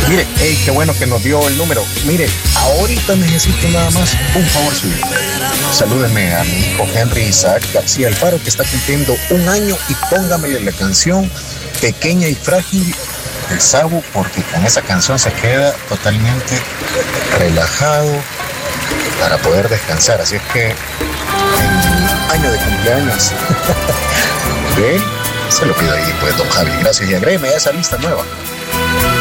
Mire, hey, qué bueno que nos dio el número. Mire, ahorita necesito nada más un favor suyo. Salúdeme a mi hijo Henry Isaac García Alfaro, que está cumpliendo 1 año, y póngamele la canción Pequeña y Frágil del Sabu, porque con esa canción se queda totalmente relajado para poder descansar. Así es que en año de cumpleaños de él, se lo pido ahí, pues, don Javi. Gracias, y agrégueme a esa lista nueva.